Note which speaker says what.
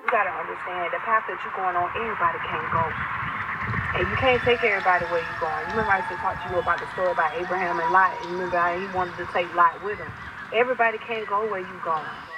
Speaker 1: You gotta understand the path that you're going on, everybody can't go. And you can't take everybody where you're going. You remember I used to talk to you about the story about Abraham and Lot, and remember how he wanted to take Lot with him. Everybody can't go where you're going.